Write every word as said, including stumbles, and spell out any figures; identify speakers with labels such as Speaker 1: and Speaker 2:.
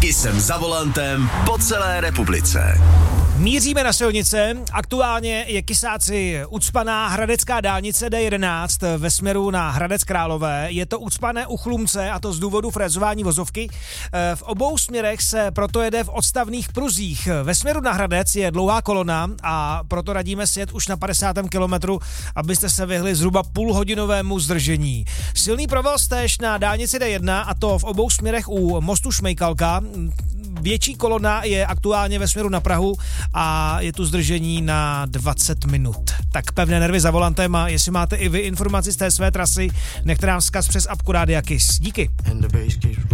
Speaker 1: Jsem za volantem po celé republice.
Speaker 2: Míříme na silnice, aktuálně je kysáci ucpaná hradecká dálnice D jedenáct ve směru na Hradec Králové. Je to ucpané u Chlumce a to z důvodu frezování vozovky. V obou směrech se proto jede v odstavných pruzích. Ve směru na Hradec je dlouhá kolona a proto radíme sjet už na padesátém kilometru, abyste se vyhli zhruba půlhodinovému zdržení. Silný provoz též na dálnici D jedna a to v obou směrech u mostu Šmejkalka. Větší kolona je aktuálně ve směru na Prahu a je tu zdržení na dvacet minut. Tak pevné nervy za volantem a jestli máte i vy informaci z té své trasy, nechte nám vzkaz přes apku Rádia Kiss. Díky.